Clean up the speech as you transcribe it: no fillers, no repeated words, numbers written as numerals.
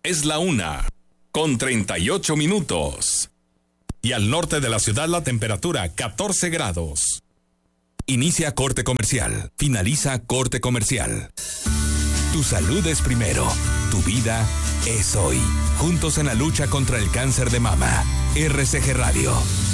Es la 1:38. Y al norte de la ciudad la temperatura 14 grados. Inicia corte comercial. Finaliza corte comercial. Tu salud es primero. Tu vida es hoy. Juntos en la lucha contra el cáncer de mama. RCG Radio.